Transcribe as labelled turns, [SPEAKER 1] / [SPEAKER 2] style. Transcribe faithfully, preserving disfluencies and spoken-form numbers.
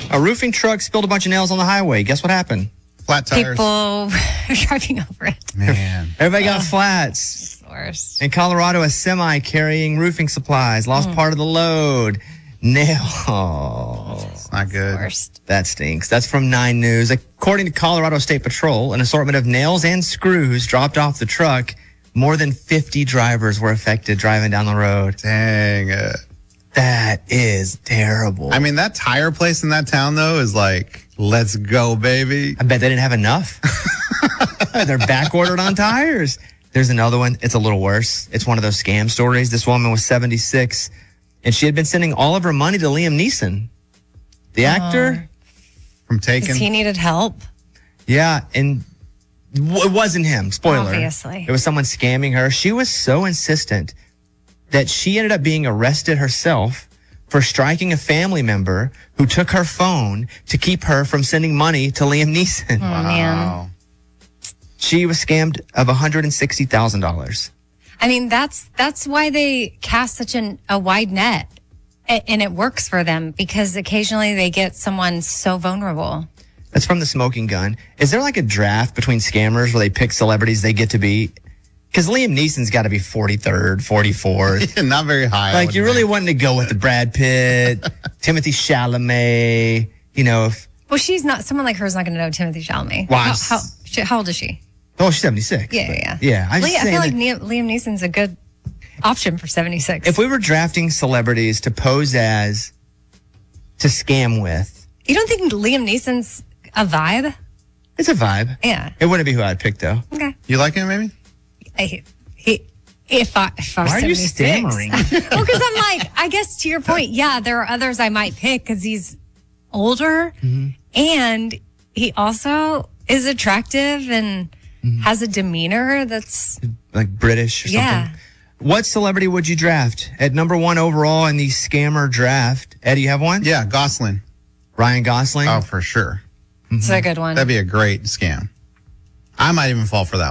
[SPEAKER 1] A roofing truck spilled a bunch of nails on the highway. Guess what happened?
[SPEAKER 2] Flat tires.
[SPEAKER 3] People driving over it.
[SPEAKER 2] Man.
[SPEAKER 1] Everybody got flats.
[SPEAKER 3] It's the worst.
[SPEAKER 1] In Colorado, a semi carrying roofing supplies lost mm. part of the load. Nail. Oh,
[SPEAKER 2] it's not good.
[SPEAKER 3] Worst.
[SPEAKER 1] That stinks. That's from Nine News. According to Colorado State Patrol, an assortment of nails and screws dropped off the truck. More than fifty drivers were affected driving down the road.
[SPEAKER 2] Dang it.
[SPEAKER 1] That is terrible.
[SPEAKER 2] I mean, that tire place in that town, though, is like, let's go, baby.
[SPEAKER 1] I bet they didn't have enough. They're back ordered on tires. There's another one. It's a little worse. It's one of those scam stories. This woman was seventy-six, and she had been sending all of her money to Liam Neeson, the oh. actor.
[SPEAKER 2] From Taken.
[SPEAKER 3] He needed help.
[SPEAKER 1] Yeah, and it wasn't him. Spoiler.
[SPEAKER 3] Obviously.
[SPEAKER 1] It was someone scamming her. She was so insistent that she ended up being arrested herself for striking a family member who took her phone to keep her from sending money to Liam Neeson.
[SPEAKER 3] Oh, wow. Man.
[SPEAKER 1] She was scammed of one hundred sixty thousand dollars.
[SPEAKER 3] I mean, that's that's why they cast such an, a wide net. And it works for them because occasionally they get someone so vulnerable.
[SPEAKER 1] That's from The Smoking Gun. Is there like a draft between scammers where they pick celebrities they get to be? Because Liam Neeson's got to be forty-third, forty-fourth.
[SPEAKER 2] Yeah, not very high.
[SPEAKER 1] Like, you're really wanting to go with the Brad Pitt, Timothy Chalamet, you know. If,
[SPEAKER 3] well, she's not, someone like her is not going to know Timothy Chalamet.
[SPEAKER 1] Well,
[SPEAKER 3] how, how, she, how old is she?
[SPEAKER 1] Oh, she's seventy-six.
[SPEAKER 3] Yeah, yeah,
[SPEAKER 1] yeah.
[SPEAKER 3] I, I feel like Liam, Liam Neeson's a good option for seventy-six.
[SPEAKER 1] If we were drafting celebrities to pose as, to scam with.
[SPEAKER 3] You don't think Liam Neeson's a vibe?
[SPEAKER 1] It's a vibe.
[SPEAKER 3] Yeah.
[SPEAKER 1] It wouldn't be who I'd pick, though.
[SPEAKER 3] Okay.
[SPEAKER 2] You like him, maybe?
[SPEAKER 3] I, he, if I, if I was
[SPEAKER 1] Why are you stammering?
[SPEAKER 3] Well, because I'm like, I guess to your point, yeah, there are others I might pick because he's older mm-hmm. and he also is attractive and mm-hmm. has a demeanor that's
[SPEAKER 1] like British or
[SPEAKER 3] yeah.
[SPEAKER 1] something. What celebrity would you draft at number one overall in the scammer draft? Eddie, you have one?
[SPEAKER 2] Yeah, Gosling.
[SPEAKER 1] Ryan Gosling?
[SPEAKER 2] Oh, for sure.
[SPEAKER 3] It's mm-hmm. a good one.
[SPEAKER 2] That'd be a great scam. I might even fall for that one.